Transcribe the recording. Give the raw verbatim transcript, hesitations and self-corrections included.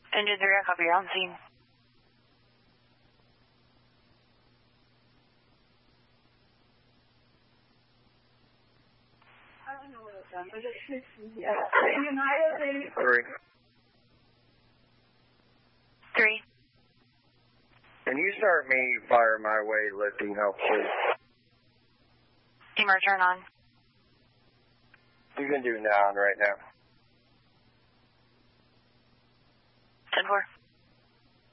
Engine three, I copy, you're on scene. I don't know what it's done, but it's yeah. United Three. Three. Can you start me fire my way lifting help, please? Steamer, turn on. You can do nine right now. ten four.